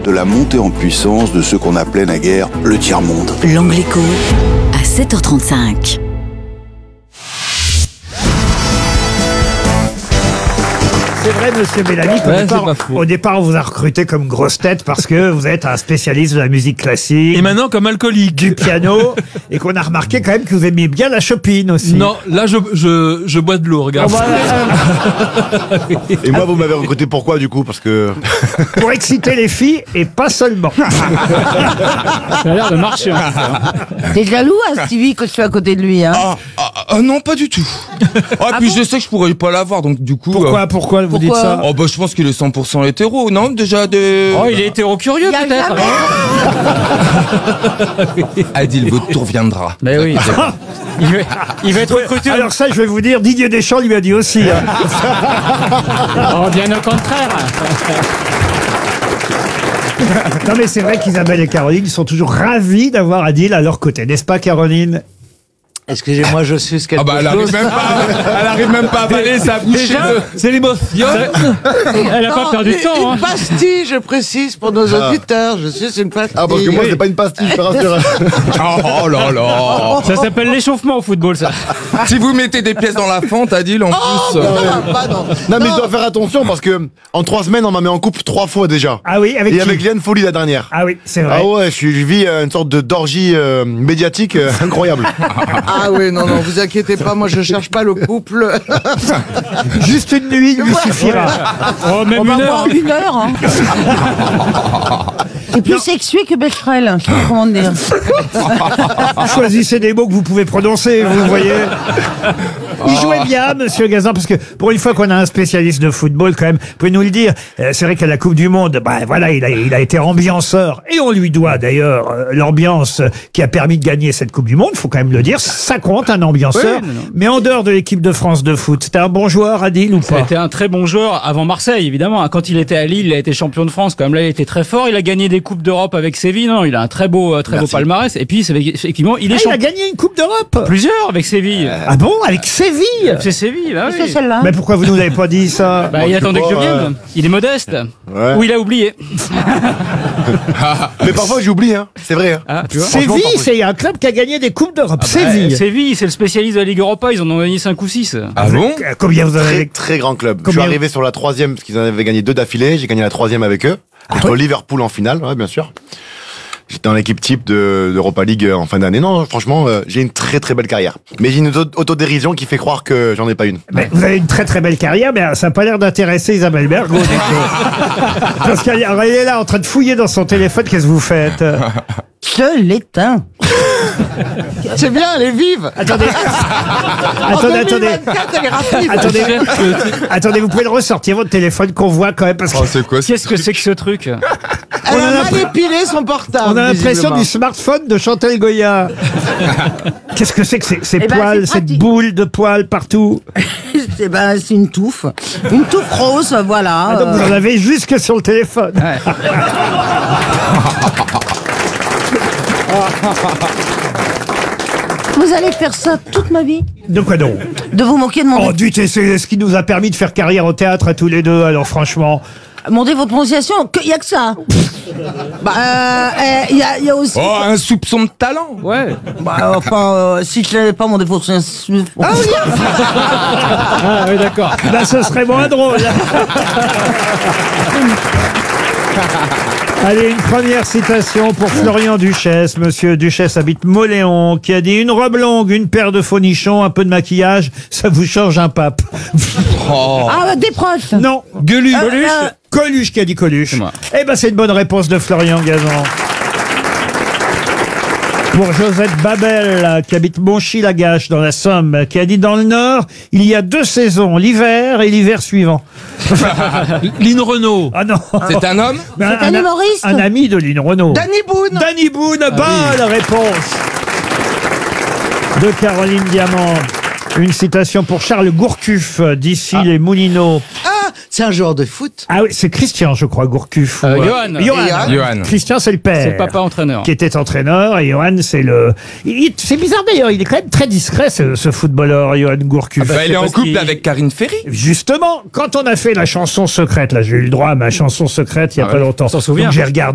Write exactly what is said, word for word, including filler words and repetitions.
de la montée en puissance de ce qu'on appelait naguère le tiers-monde. L'Angle Écho, à sept heures trente-cinq. C'est vrai, monsieur Bellamy, qu'au Ouais, départ, c'est pas faux. au départ, on vous a recruté comme grosse tête parce que vous êtes un spécialiste de la musique classique, Et maintenant comme alcoolique. du piano, et qu'on a remarqué quand même que vous aimiez bien la Chopin aussi. Non, là je, je, je bois de l'eau, regarde. Oh, bah, euh, Et moi, vous m'avez recruté pourquoi, du coup? Parce que... pour exciter les filles, et pas seulement. Ça a l'air de marcher. Hein. T'es jaloux, hein, Stevie, que je suis à côté de lui, hein? Ah, ah, ah, non, pas du tout. Ah, puis je sais que je pourrais pas l'avoir, donc du coup. Pourquoi, euh, pourquoi vous dites Pourquoi ça? Oh bah je pense qu'il est cent pour cent hétéro, non? Déjà de. Oh, il est hétéro-curieux Y a peut-être. jamais- Adil, votre tour viendra. Mais oui. Il va, il va être recruté. Alors ça, je vais vous dire, Didier Deschamps lui a dit aussi. hein. Oh, bien au contraire. Non mais c'est vrai qu'Isabelle et Caroline sont toujours ravis d'avoir Adil à leur côté, n'est-ce pas, Caroline? Excusez-moi, je suis ce qu'elle Ah bah elle arrive même pas, elle arrive même pas à avaler sa bouchée de. C'est l'émotion. Elle a pas Non, perdu de une- temps. Hein. Une pastille, je précise, pour nos auditeurs. Je suis une pastille. Ah, parce que moi, c'est pas une pastille, je te rassure. Oh, oh là là. Ça s'appelle l'échauffement au football, ça. Si vous mettez des pièces dans la fente, Adil, en plus. euh, Ah, pardon. Non, mais je dois faire attention parce que en trois semaines, on m'a mis en couple trois fois déjà. Ah oui, avec Et qui? avec Liane Folly la dernière. Ah oui, c'est vrai. Ah ouais, je, suis- je vis euh, une sorte de d'orgie euh, médiatique euh, incroyable. Ah oui, non, non, vous inquiétez pas, moi je cherche pas le couple. Juste une nuit lui suffira. Oh, même On va une heure. avoir une heure, hein. C'est plus sexué que Becherel, je sais pas comment dire. Choisissez des mots que vous pouvez prononcer, vous voyez. Il jouait bien, monsieur Gazan, parce que pour une fois qu'on a un spécialiste de football, quand même, vous pouvez nous le dire. euh, C'est vrai qu'à la Coupe du Monde, bah voilà, il a, il a été ambianceur, et on lui doit d'ailleurs euh, l'ambiance qui a permis de gagner cette Coupe du Monde. Faut quand même le dire, ça compte un ambianceur. Oui, non, non. Mais en dehors de l'équipe de France de foot, c'était un bon joueur, Adil, ou pas? C'était un très bon joueur avant Marseille, évidemment. Quand il était à Lille, il a été champion de France. Quand même, là, il était très fort. Il a gagné des coupes d'Europe avec Séville. Non, il a un très beau, euh, très Merci. beau palmarès. Et puis, c'est effectivement, il est Ah, il a champion. gagné une Coupe d'Europe. Plusieurs avec Séville. Ah bon, avec Séville? C'est Séville, bah C'est oui. celle-là. Mais pourquoi vous nous avez pas dit ça? Bah, il je attendait sais que je pas, vienne. Il est modeste. Ouais. Ou il a oublié. Mais parfois, j'oublie, hein. C'est vrai. Hein. Ah, tu vois. Franchement, Séville, parfois- c'est un club qui a gagné des Coupes d'Europe. Ouais, Séville. Séville, c'est le spécialiste de la Ligue Europa. Ils en ont gagné cinq ou six. Ah bon? Euh, Combien vous en Très, avez? très grand club. Combien- Je suis arrivé sur la troisième parce qu'ils en avaient gagné deux d'affilée. J'ai gagné la troisième avec eux. Contre Liverpool en finale, ouais, bien sûr. J'étais dans l'équipe type de d'Europa League euh, en fin d'année. Non, franchement, euh, j'ai une très très belle carrière. Mais j'ai une auto- autodérision qui fait croire que j'en ai pas une. Mais vous avez une très très belle carrière, mais ça n'a pas l'air d'intéresser Isabelle Bergo. du coup. Parce qu'elle alors, elle est là en train de fouiller dans son téléphone. Qu'est-ce que vous faites? Je l'éteins. C'est bien, elle est vive. Attendez, En attendez, attendez, deux mille vingt-quatre, elle est rapide. attendez, attendez, vous pouvez le ressortir votre téléphone qu'on voit quand même parce que Oh, c'est quoi? Qu'est-ce que c'est que ce truc? Elle on a a mal l'impr- épilé son portable. on a l'impression visiblement. du smartphone de Chantal Goya. Qu'est-ce que c'est que ces, ces Eh ben, poils, c'est cette pratique. boule de poils partout? C'est ben, c'est une touffe. Une touffe rose, voilà. Ah, donc vous euh. en avez jusque sur le téléphone. Vous allez faire ça toute ma vie? De quoi donc? De vous moquer de mon, Oh, dites, et c'est ce qui nous a permis de faire carrière au théâtre à tous les deux. Alors franchement, demander votre prononciation? Il y a que ça. Bah, il euh, y, a, y a aussi... Oh, un soupçon de talent. Ouais. Bah, enfin, euh, si je l'avais pas, mon défaut... Ah oui. Ah oui, d'accord. là, ce serait moins drôle. Allez, une première citation pour Florian Duchesse. Monsieur Duchesse habite Moléon, qui a dit: une robe longue, une paire de faux nichons, un peu de maquillage, ça vous change un pape. Ah, des proches. Non, Gueuluche. Euh, euh, Coluche qui a dit Coluche. C'est moi. Eh ben, c'est une bonne réponse de Florian Gazan. Pour Josette Babel, qui habite Monchy-Lagache dans la Somme, qui a dit: dans le Nord, il y a deux saisons, l'hiver et l'hiver suivant. Lynn Renault. Ah non. C'est un homme? Mais un humoriste Un ami de Lynn Renault. Danny Boone. Danny Boone, Ah bonne réponse de Caroline Diamant. Une citation pour Charles Gourcuff, d'ici les Moulineaux. Ah, c'est un joueur de foot. Ah oui, c'est Christian, je crois, Gourcuff. Euh, Ou, Johan. Johan. Johan. Christian, c'est le père. C'est le papa entraîneur. Qui était entraîneur, et Johan, c'est le... il- C'est bizarre d'ailleurs, il est quand même très discret, ce, ce footballeur, Johan Gourcuff. Bah, il est en parce couple qu'il- avec Karine Ferry. Justement, quand on a fait la chanson secrète, là, j'ai eu le droit à ma chanson secrète il y a Ah pas ouais, longtemps. on s'en souvient. Donc j'ai regardé